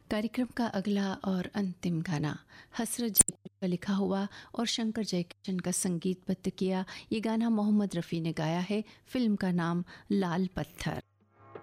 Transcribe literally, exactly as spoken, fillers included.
कार्यक्रम का अगला और अंतिम गाना हसरत जयपुर का लिखा हुआ और शंकर जयकिशन का संगीतबद्ध किया। ये गाना मोहम्मद रफ़ी ने गाया है। फिल्म का नाम लाल पत्थर।